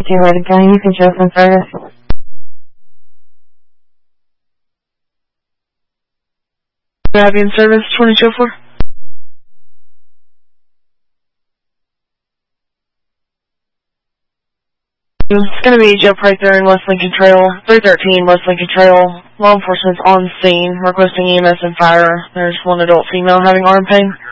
200 County, you can show some service. Have you in service, 2204? It's going to be Jeff right there in West Lincoln Trail, 313 West Lincoln Trail. Law enforcement's on scene, requesting EMS and fire. There's one adult female having arm pain.